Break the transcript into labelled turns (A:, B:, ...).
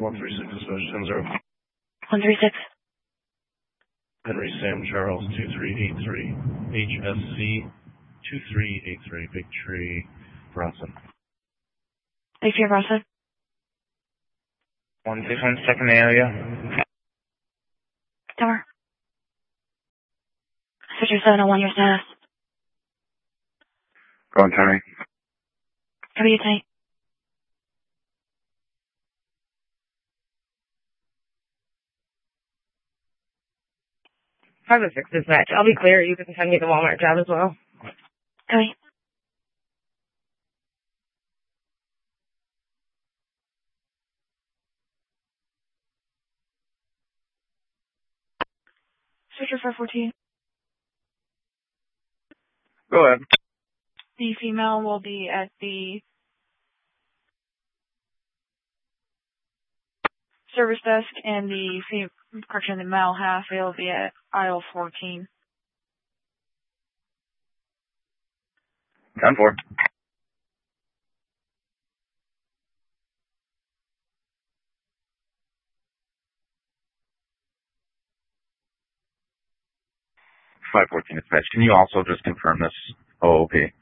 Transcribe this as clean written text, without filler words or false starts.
A: 136 dispatch 10-0.
B: 136.
A: Henry Sam Charles 2383. HSC 2383. Big Tree, Bronson.
B: Big Tree, Bronson.
C: 161 second area.
B: Tower. Switcher 701, your status.
C: Going Tony.
B: Cover you tight.
D: Five or six dispatch. I'll be clear. You can send me the Walmart job as well.
B: Okay. Switcher 414.
C: Go ahead.
B: The female will be at the service desk, and the male half will be at aisle 14.
C: 10-4. (514) dispatch. Can you also just confirm this OOP?